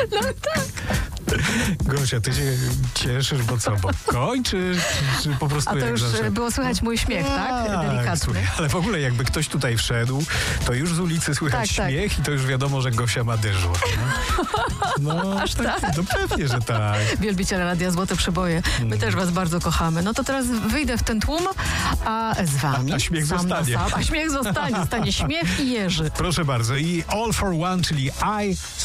No tak. Gosia, ty się cieszysz, bo co, bo kończysz? Czy po prostu A to jak już zawsze? było słychać mój śmiech, tak? Delikatny. Słuchaj, ale w ogóle jakby ktoś tutaj wszedł, to już z ulicy słychać Tak. śmiech i to już wiadomo, że Gosia ma dyżur. No, Aż tak? no pewnie, że tak. Wielbiciele Radia Złote Przeboje. My też was bardzo kochamy. No to teraz wyjdę w ten tłum, a z wami A śmiech sam na zostanie. sam. A śmiech zostanie. Stanie śmiech i Jerzy. Proszę bardzo. I All for One, czyli I